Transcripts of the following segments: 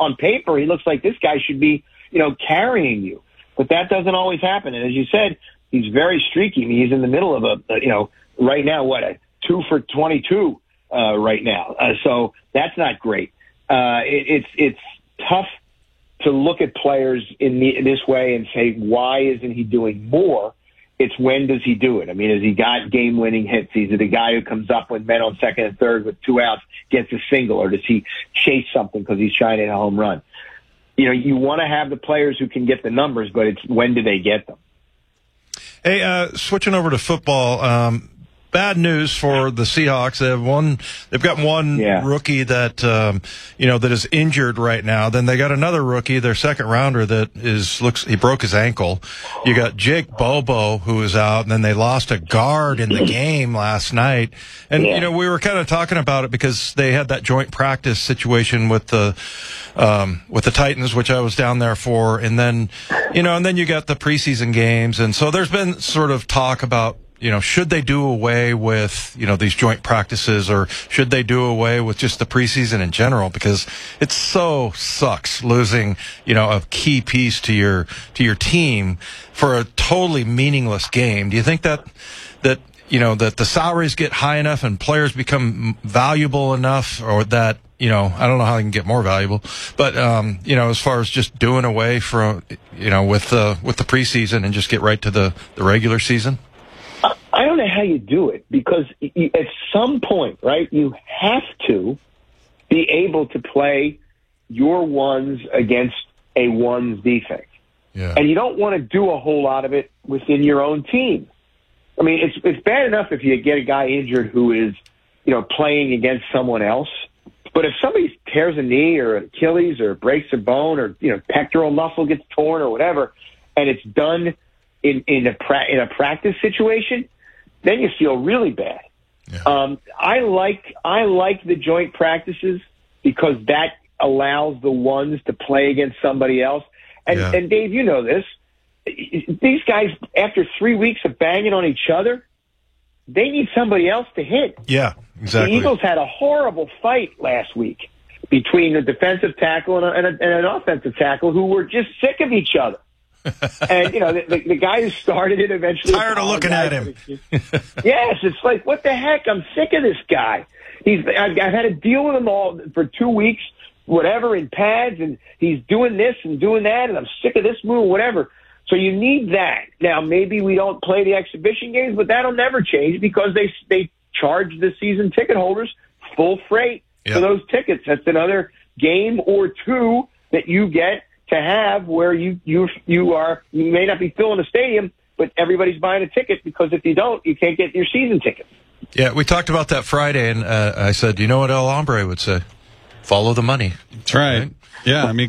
on paper, he looks like this guy should be, carrying you. But that doesn't always happen. And as you said, he's very streaky. I mean, he's in the middle of right now, a 2 for 22 right now. So that's not great. It's tough to look at players in this way and say, why isn't he doing more? It's when does he do it? I mean, has he got game-winning hits? Is he the guy who comes up with men on second and third with 2 outs, gets a single, or does he chase something because he's trying to hit a home run? You want to have the players who can get the numbers, but it's when do they get them? Hey, switching over to football, bad news for the Seahawks. They've got one rookie that, that is injured right now. Then they got another rookie, their second rounder, he broke his ankle. You got Jake Bobo, who is out, and then they lost a guard in the game last night. And, we were kind of talking about it because they had that joint practice situation with the Titans, which I was down there for. And then, and then you got the preseason games. And so there's been sort of talk about, should they do away with, these joint practices, or should they do away with just the preseason in general? Because it so sucks losing, a key piece to your team for a totally meaningless game. Do you think that the salaries get high enough and players become valuable enough, or that, I don't know how they can get more valuable, but, as far as just doing away from, with the preseason and just get right to the regular season? I don't know how you do it, because at some point, right, you have to be able to play your ones against a ones defense. Yeah. And you don't want to do a whole lot of it within your own team. I mean, it's bad enough if you get a guy injured who is, playing against someone else. But if somebody tears a knee or an Achilles or breaks a bone or, pectoral muscle gets torn or whatever, and it's done in a practice situation, then you feel really bad. Yeah. I like the joint practices because that allows the ones to play against somebody else. And Dave, you know this. These guys, after 3 weeks of banging on each other, they need somebody else to hit. Yeah, exactly. The Eagles had a horrible fight last week between a defensive tackle and an offensive tackle who were just sick of each other. And, the guy who started it eventually... Tired of looking at him. Yes, it's like, what the heck? I'm sick of this guy. I've had to deal with him all for 2 weeks, whatever, in pads, and he's doing this and doing that, and I'm sick of this move, whatever. So you need that. Now, maybe we don't play the exhibition games, but that'll never change because they charge the season ticket holders full freight for those tickets. That's another game or two that you get to have where you may not be filling a stadium, but everybody's buying a ticket, because if you don't, you can't get your season ticket. Yeah, we talked about that Friday, and I said, you know what El Hombre would say? Follow the money. That's right. Yeah, I mean,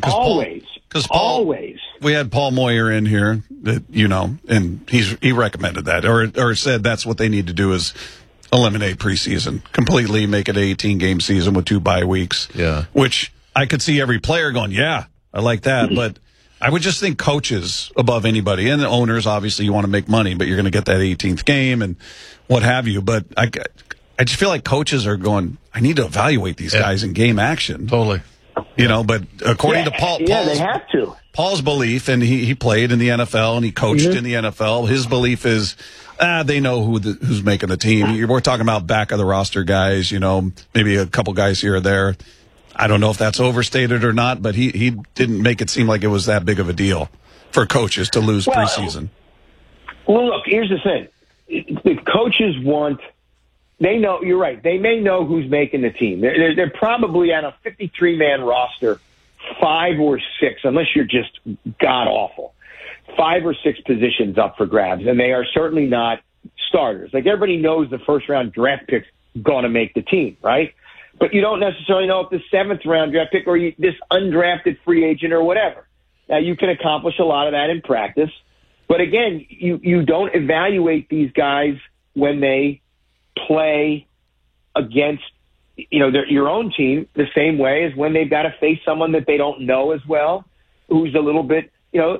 always. We had Paul Moyer in here, that and he recommended that, or said that's what they need to do is eliminate preseason completely, make it an 18-game season with 2 bye weeks. Yeah, which I could see every player going, yeah, I like that, but I would just think coaches above anybody, and the owners, obviously you want to make money, but you're going to get that 18th game and what have you. But I just feel like coaches are going, I need to evaluate these guys in game action. Totally. But according to Paul, they have to. Paul's belief, and he played in the NFL and he coached in the NFL. His belief is, they know who's making the team. We're talking about back of the roster guys, maybe a couple guys here or there. I don't know if that's overstated or not, but he didn't make it seem like it was that big of a deal for coaches to lose preseason. Well, look, here's the thing. The coaches they know, you're right, they may know who's making the team. They're probably on a 53-man roster, 5 or 6, unless you're just god-awful, 5 or 6 positions up for grabs, and they are certainly not starters. Like, everybody knows the first-round draft pick's going to make the team, right? But you don't necessarily know if the 7th-round draft pick or this undrafted free agent or whatever. Now, you can accomplish a lot of that in practice. But, again, you don't evaluate these guys when they play against, your own team the same way as when they've got to face someone that they don't know as well, who's a little bit, you're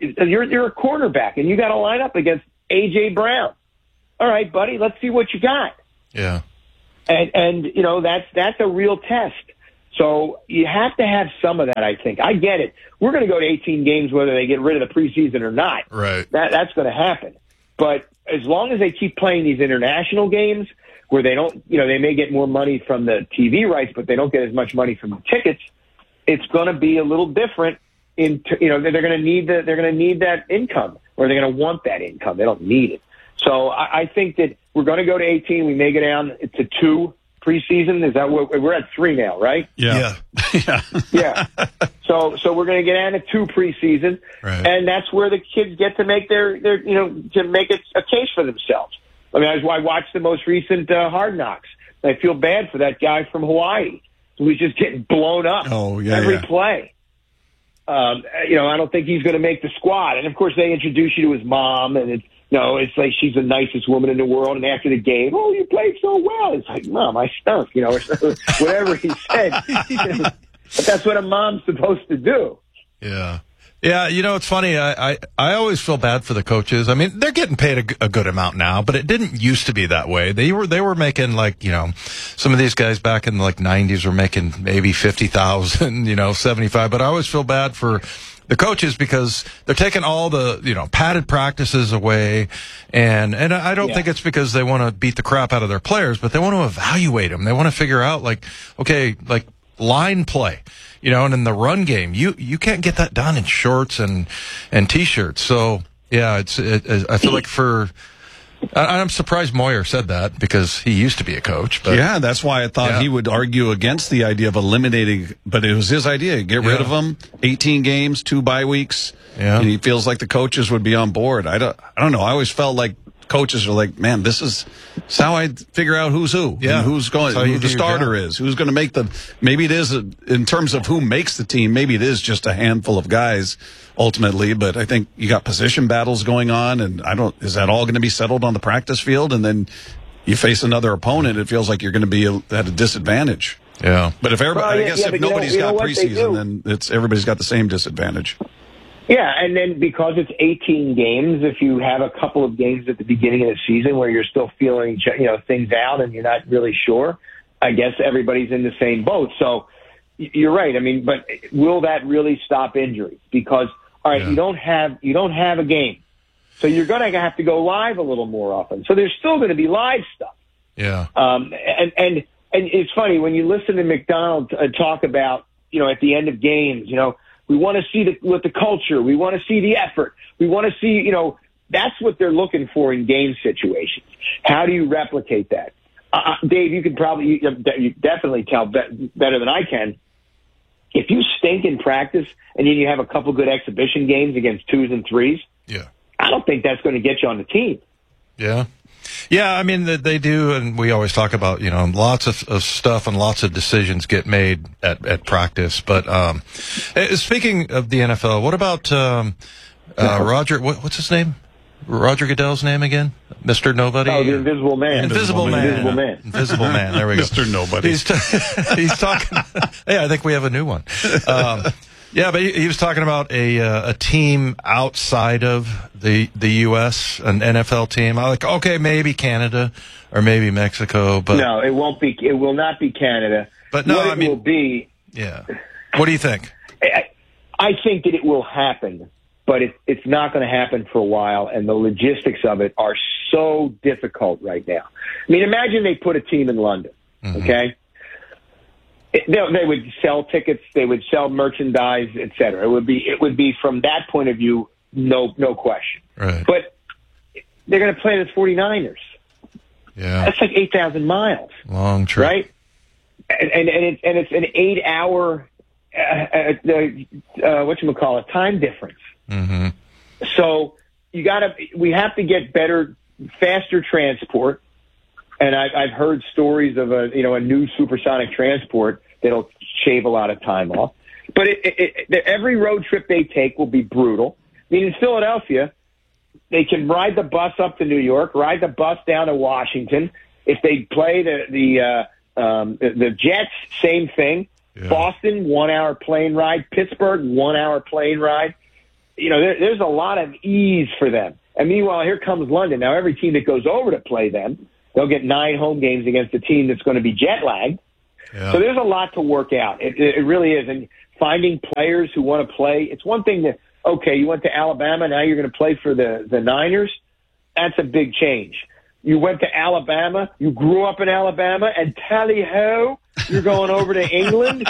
a quarterback, and you got to line up against A.J. Brown. All right, buddy, let's see what you got. Yeah. And that's a real test. So you have to have some of that, I think. I get it. We're going to go to 18 games whether they get rid of the preseason or not. Right. That's going to happen. But as long as they keep playing these international games where they don't, they may get more money from the TV rights, but they don't get as much money from the tickets, it's going to be a little different. They're going to need that income, or they're going to want that income. They don't need it. So I think that we're going to go to 18. We may go down to 2 preseason. Is that what we're at? 3 now, right? Yeah. Yeah. So we're going to get down to 2 preseason, right. And that's where the kids get to make their to make it a case for themselves. I mean, I watched the most recent Hard Knocks. I feel bad for that guy from Hawaii who was just getting blown up every play. I don't think he's going to make the squad. And of course, they introduce you to his mom, and it's like she's the nicest woman in the world. And after the game, you played so well. It's like, Mom, I stunk, or whatever he said. But that's what a mom's supposed to do. Yeah. Yeah, it's funny. I always feel bad for the coaches. I mean, they're getting paid a good amount now, but it didn't used to be that way. They were making some of these guys back in the 90s were making maybe 50,000, 75. But I always feel bad for the coaches because they're taking all the padded practices away, and I don't think it's because they want to beat the crap out of their players, but they want to evaluate them. They want to figure out line play. And in the run game, you can't get that done in shorts and t-shirts. So yeah, I feel like I'm surprised Moyer said that because he used to be a coach. But yeah, that's why I thought he would argue against the idea of eliminating, but it was his idea. Get rid of them. 18 games, 2 bye weeks. Yeah. And he feels like the coaches would be on board. I don't know. I always felt like coaches are like, man, this is how I figure out who's who, and who's going, who the starter is, who's going to make maybe it is in terms of who makes the team, maybe it is just a handful of guys ultimately, but I think you got position battles going on, and is that all going to be settled on the practice field? And then you face another opponent, it feels like you're going to be at a disadvantage. Yeah. But if everybody, I guess if nobody's got preseason, then everybody's got the same disadvantage. Yeah, and then because it's 18 games, if you have a couple of games at the beginning of the season where you're still feeling things out and you're not really sure, I guess everybody's in the same boat. So you're right. I mean, but will that really stop injuries? Because you don't have a game, so you're going to have to go live a little more often. So there's still going to be live stuff. Yeah. And it's funny when you listen to McDonald talk about at the end of games, we want to see the culture. We want to see the effort. We want to see, that's what they're looking for in game situations. How do you replicate that? Dave, you can probably, you definitely tell better than I can. If you stink in practice and then you have a couple good exhibition games against 2s and 3s, I don't think that's going to get you on the team. Yeah. Yeah, I mean, they do, and we always talk about, lots of stuff and lots of decisions get made at practice. But speaking of the NFL, what about Roger, what's his name? Roger Goodell's name again? Mr. Nobody? Oh, the Invisible Man. Invisible Man. Invisible Man. There we go. Mr. Nobody. He's talking. Yeah, I think we have a new one. Yeah, but he was talking about a team outside of the U.S., an NFL team. I'm like, okay, maybe Canada or maybe Mexico, but no, it won't be. It will not be Canada. But no, what it will be. Yeah. What do you think? I think that it will happen, but it's not going to happen for a while, and the logistics of it are so difficult right now. I mean, imagine they put a team in London, okay? They would sell tickets, they would sell merchandise, et cetera. It would be from that point of view, no question. Right. But they're going to play the 49ers. Yeah. That's like 8,000 miles. Long trip. Right? And it's an 8-hour, whatchamacallit, time difference. Mm-hmm. So we have to get better, faster transport. And I've heard stories of a new supersonic transport that'll shave a lot of time off. But every road trip they take will be brutal. I mean, in Philadelphia, they can ride the bus up to New York, ride the bus down to Washington. If they play the Jets, same thing. Yeah. Boston, 1-hour plane ride. Pittsburgh, 1-hour plane ride. There's a lot of ease for them. And meanwhile, here comes London. Now, every team that goes over to play them, they'll get 9 home games against a team that's going to be jet lagged. Yeah. So there's a lot to work out. It really is. And finding players who want to play, it's one thing that, okay, you went to Alabama, now you're going to play for the Niners. That's a big change. You went to Alabama, you grew up in Alabama, and tally-ho, you're going over to England.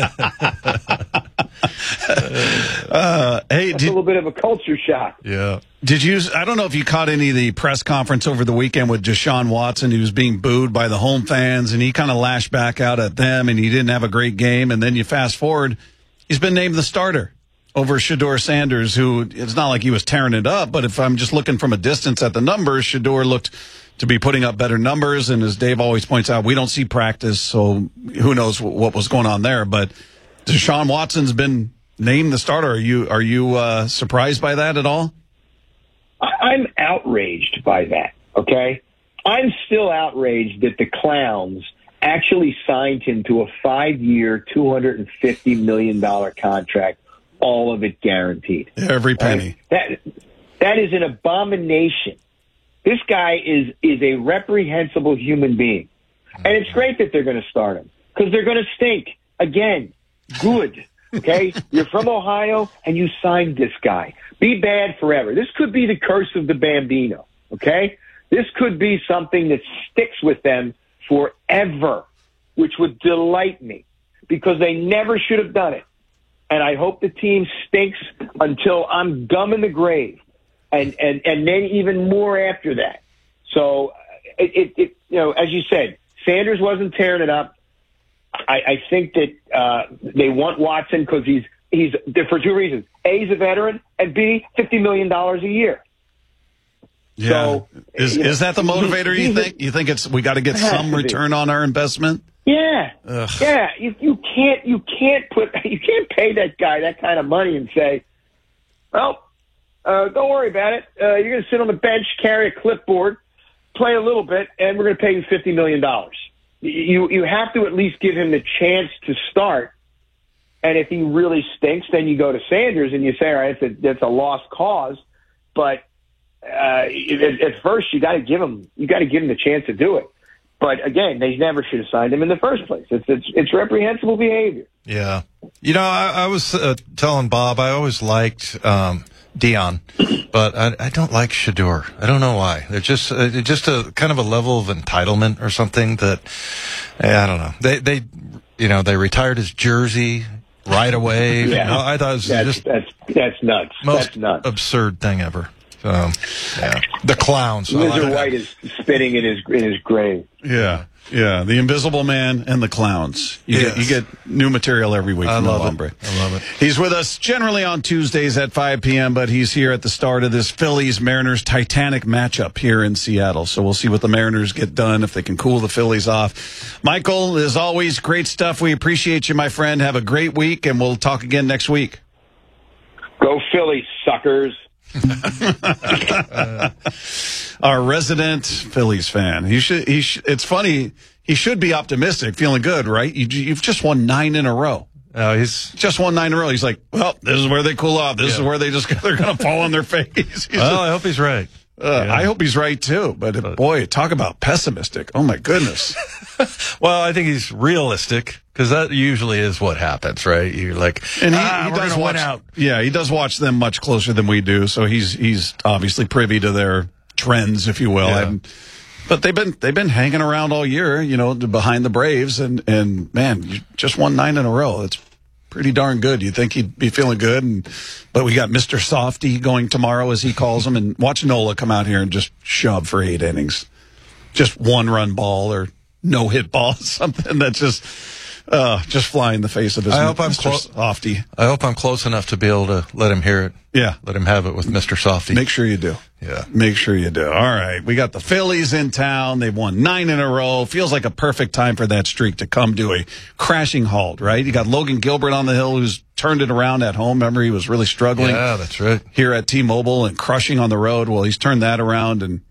Hey, that's a little bit of a culture shock. Yeah. I don't know if you caught any of the press conference over the weekend with Deshaun Watson. He was being booed by the home fans, and he kind of lashed back out at them, and he didn't have a great game. And then you fast forward, he's been named the starter over Shedeur Sanders, who it's not like he was tearing it up, but if I'm just looking from a distance at the numbers, Shedeur looked to be putting up better numbers. And as Dave always points out, we don't see practice, so who knows what was going on there. But Deshaun Watson's been named the starter. Are you surprised by that at all? I'm outraged by that, okay? I'm still outraged that the clowns actually signed him to a 5-year, $250 million contract, all of it guaranteed. Every penny. Right? That is an abomination. This guy is a reprehensible human being. And it's great that they're going to start him because they're going to stink. Again, good. Okay? You're from Ohio and you signed this guy. Be bad forever. This could be the curse of the Bambino. Okay? This could be something that sticks with them forever, which would delight me because they never should have done it. And I hope the team stinks until I'm dumb in the grave. And then even more after that. So you know, as you said, Sanders wasn't tearing it up. I think that they want Watson because he's for two reasons: A, he's a veteran, and B, $50 million a year. Yeah. So, is that the motivator? You think it's we got to get some return on our investment? Yeah. Ugh. Yeah. You can't pay that guy that kind of money and say, well, don't worry about it. You're going to sit on the bench, carry a clipboard, play a little bit, and we're going to pay you $50 million. You have to at least give him the chance to start. And if he really stinks, then you go to Sanders and you say, all right, that's a lost cause. But at first, you got to give him the chance to do it. But again, they never should have signed him in the first place. It's reprehensible behavior. Yeah, you know, I was telling Bob I always liked Dion, but I don't like Shedeur. I don't know why. They're just a kind of a level of entitlement or something that I don't know. They retired his jersey right away. Yeah. I thought it was that's nuts. Most that's nuts. Absurd thing ever. Yeah, the clowns. Lizard White is spinning in his grave. Yeah, the Invisible Man and the clowns. You get new material every week. I from love El Hombre. I love it. He's with us generally on Tuesdays at 5 p.m., but he's here at the start of this Phillies-Mariners Titanic matchup here in Seattle. So we'll see what the Mariners get done, if they can cool the Phillies off. Michael, as always, great stuff. We appreciate you, my friend. Have a great week, and we'll talk again next week. Go Phillies, suckers. Our resident Phillies fan. It's funny. He should be optimistic, feeling good, right? You've just won 9 in a row. He's just won 9 in a row. He's like, well, this is where they cool off. This is where they're going to fall on their face. I hope he's right. I hope he's right too. But boy, talk about pessimistic. Oh my goodness. Well, I think he's realistic because that usually is what happens, right? You're like, and he does watch out. Yeah, he does watch them much closer than we do. So he's obviously privy to their trends, if you will. Yeah. But they've been hanging around all year, behind the Braves, and man, you just won 9 in a row. It's pretty darn good. You'd think he'd be feeling good, but we got Mr. Softy going tomorrow, as he calls him, and watch Nola come out here and just shove for 8 innings. Just 1-run ball or no-hit ball, something that's just fly in the face of his Mr. Softy. I hope I'm close enough to be able to let him hear it. Yeah. Let him have it with Mr. Softy. Make sure you do. Yeah. Make sure you do. All right. We got the Phillies in town. They've won 9 in a row. Feels like a perfect time for that streak to come to a crashing halt, right? You got Logan Gilbert on the hill, who's turned it around at home. Remember, he was really struggling. Yeah, that's right. Here at T-Mobile and crushing on the road. Well, he's turned that around, and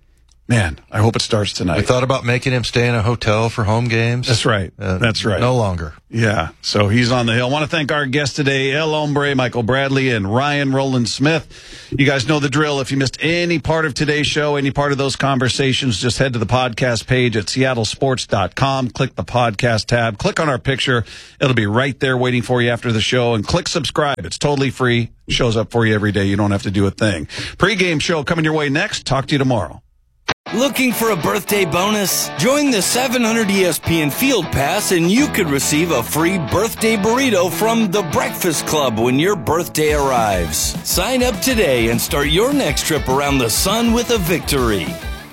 Man, I hope it starts tonight. We thought about making him stay in a hotel for home games. That's right. That's right. No longer. Yeah. So he's on the hill. I want to thank our guests today, El Hombre, Michael Bradley, and Ryan Roland Smith. You guys know the drill. If you missed any part of today's show, any part of those conversations, just head to the podcast page at seattlesports.com. Click the podcast tab. Click on our picture. It'll be right there waiting for you after the show. And click subscribe. It's totally free. It shows up for you every day. You don't have to do a thing. Pre-game show coming your way next. Talk to you tomorrow. Looking for a birthday bonus? Join the 700 ESPN Field Pass and you could receive a free birthday burrito from The Breakfast Club when your birthday arrives. Sign up today and start your next trip around the sun with a victory.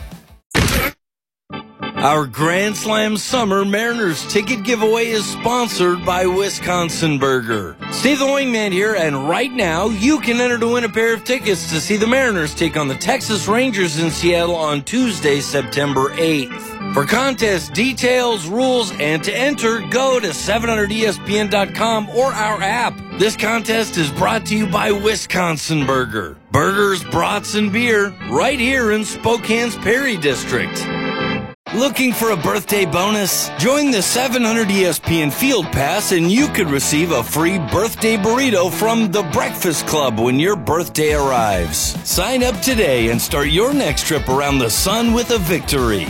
Our Grand Slam Summer Mariners ticket giveaway is sponsored by Wisconsin Burger. Steve the Wingman here, and right now you can enter to win a pair of tickets to see the Mariners take on the Texas Rangers in Seattle on Tuesday, September 8th. For contest details, rules, and to enter, go to 700ESPN.com or our app. This contest is brought to you by Wisconsin Burger. Burgers, brats, and beer right here in Spokane's Perry District. Looking for a birthday bonus? Join the 700 ESPN Field Pass and you could receive a free birthday burrito from The Breakfast Club when your birthday arrives. Sign up today and start your next trip around the sun with a victory.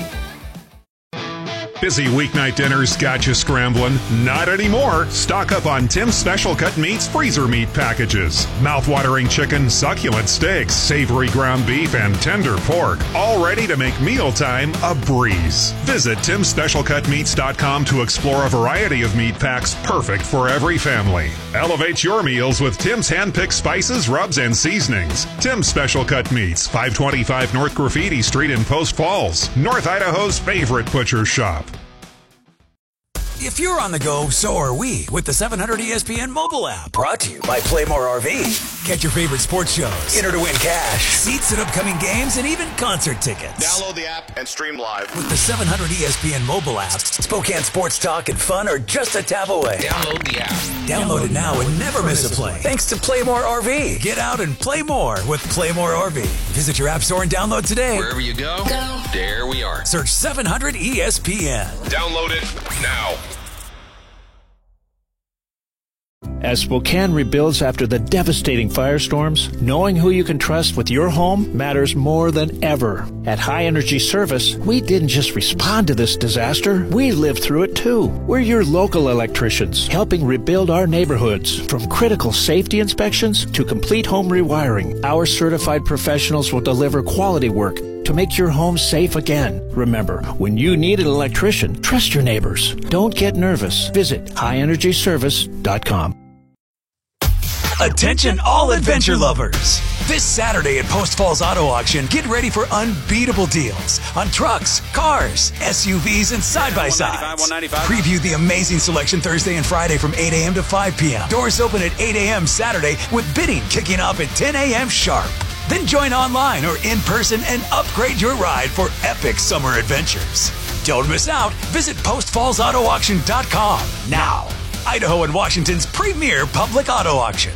Busy weeknight dinners got you scrambling? Not anymore. Stock up on Tim's Special Cut Meats freezer meat packages. Mouth-watering chicken, succulent steaks, savory ground beef, and tender pork. All ready to make mealtime a breeze. Visit Tim'sSpecialCutMeats.com to explore a variety of meat packs perfect for every family. Elevate your meals with Tim's hand-picked spices, rubs, and seasonings. Tim's Special Cut Meats, 525 North Graffiti Street in Post Falls, North Idaho's favorite butcher shop. If you're on the go, so are we with the 700 ESPN mobile app. Brought to you by Playmore RV. Get your favorite sports shows, enter to win cash, seats at upcoming games, and even concert tickets. Download the app and stream live. With the 700 ESPN mobile app, Spokane sports talk and fun are just a tap away. Download the app. Download it now and never miss a play. Thanks to Playmore RV. Get out and play more with Playmore RV. Visit your app store and download today. Wherever you go, there we are. Search 700 ESPN. Download it now. As Spokane rebuilds after the devastating firestorms, knowing who you can trust with your home matters more than ever. At High Energy Service, we didn't just respond to this disaster, we lived through it too. We're your local electricians, helping rebuild our neighborhoods. From critical safety inspections to complete home rewiring, our certified professionals will deliver quality work to make your home safe again. Remember, when you need an electrician, trust your neighbors. Don't get nervous. Visit highenergyservice.com. Attention all adventure lovers. This Saturday at Post Falls Auto Auction, get ready for unbeatable deals on trucks, cars, SUVs, and side-by-sides. Preview the amazing selection Thursday and Friday from 8 a.m. to 5 p.m. Doors open at 8 a.m. Saturday with bidding kicking off at 10 a.m. sharp. Then join online or in person and upgrade your ride for epic summer adventures. Don't miss out. Visit postfallsautoauction.com now. Idaho and Washington's premier public auto auction.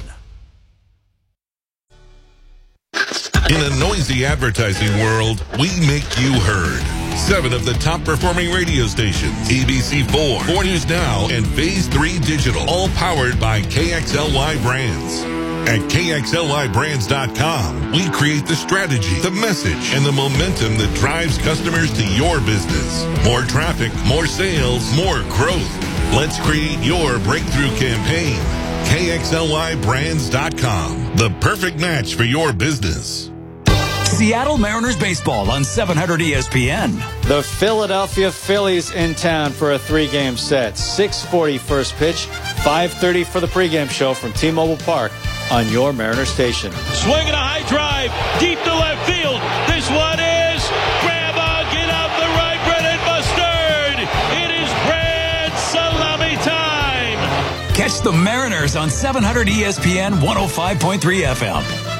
In a noisy advertising world, we make you heard. 7 of the top performing radio stations, ABC4, 4 News Now, and Phase 3 Digital, all powered by KXLY Brands. At KXLYBrands.com, we create the strategy, the message, and the momentum that drives customers to your business. More traffic, more sales, more growth. Let's create your breakthrough campaign. KXLYBrands.com, the perfect match for your business. Seattle Mariners baseball on 700 ESPN. The Philadelphia Phillies in town for a 3-game set. 6:40 first pitch, 5:30 for the pregame show from T-Mobile Park on your Mariner station. Swinging a high drive deep to left field. This one is grandma, get out the right, Brennan Mustard. It is grand salami time. Catch the Mariners on 700 ESPN 105.3 FM.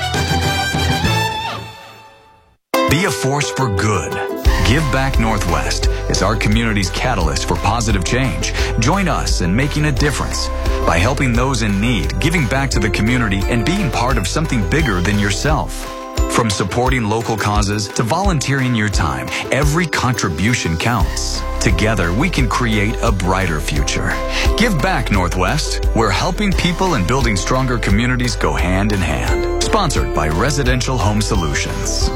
Be a force for good. Give Back Northwest is our community's catalyst for positive change. Join us in making a difference by helping those in need, giving back to the community, and being part of something bigger than yourself. From supporting local causes to volunteering your time, every contribution counts. Together, we can create a brighter future. Give back, Northwest, where helping people and building stronger communities go hand in hand. Sponsored by Residential Home Solutions.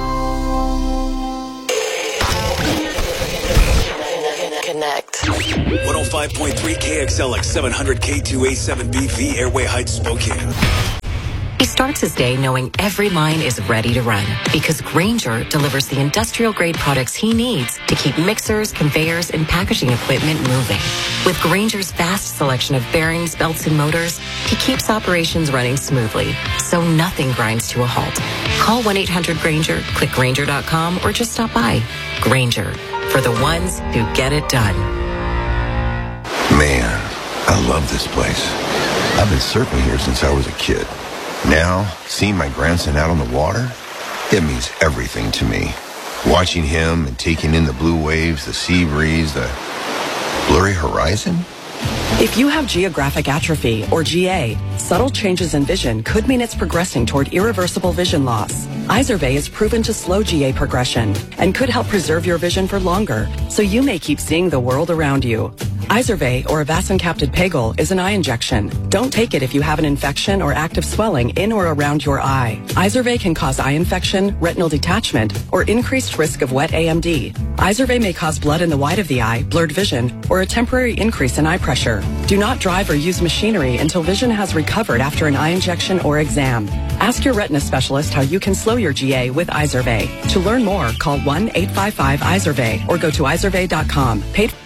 Connect. 105.3 KXLX 700 K2A7B Airway Heights, Spokane. He starts his day knowing every line is ready to run because Grainger delivers the industrial-grade products he needs to keep mixers, conveyors, and packaging equipment moving. With Grainger's vast selection of bearings, belts, and motors, he keeps operations running smoothly, so nothing grinds to a halt. Call 1-800-GRAINGER, click Grainger.com, or just stop by. Grainger, for the ones who get it done. Man, I love this place. I've been surfing here since I was a kid. Now, seeing my grandson out on the water, it means everything to me. Watching him and taking in the blue waves, the sea breeze, the blurry horizon. If you have geographic atrophy, or GA, subtle changes in vision could mean it's progressing toward irreversible vision loss. Izervay is proven to slow GA progression and could help preserve your vision for longer, so you may keep seeing the world around you. Izervay, or avacincaptad pegol, is an eye injection. Don't take it if you have an infection or active swelling in or around your eye. Izervay can cause eye infection, retinal detachment, or increased risk of wet AMD. Izervay may cause blood in the white of the eye, blurred vision, or a temporary increase in eye pressure. Do not drive or use machinery until vision has recovered after an eye injection or exam. Ask your retina specialist how you can slow your GA with Izervay. To learn more, call 1-855-IZERVAY or go to izervay.com. Paid